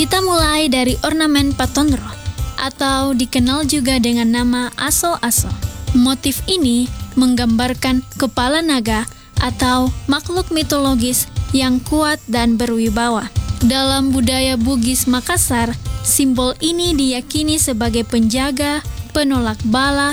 Kita mulai dari ornamen Patonro, atau dikenal juga dengan nama aso-aso. Motif ini menggambarkan kepala naga atau makhluk mitologis yang kuat dan berwibawa. Dalam budaya Bugis Makassar, simbol ini diyakini sebagai penjaga, penolak bala,